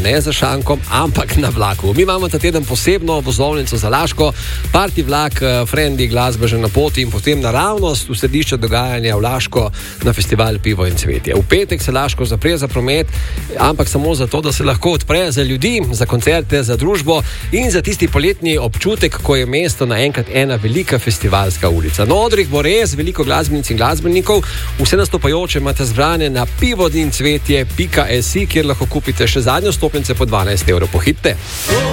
ne za šankom, ampak na vlaku. Mi imamo ta teden posebno vozovnico za Laško, party vlak, frendi, glasba že na poti in potem naravnost v središče dogajanja v Laško na festival Pivo in cvetje. V petek se Laško zapre za promet, ampak samo zato, da se lahko odpre za ljudi, za koncerte, za družbo in za tisti poletni občutek, ko je mesto naenkrat ena velika festivalska ulica. Na odrih bo res veliko glasbenic in glasbenikov, vse nastopajoče imate zbrane na pivodinцвetje.si, kjer lahko kupite še zadnjo stopnice po 12 €. Pohitite!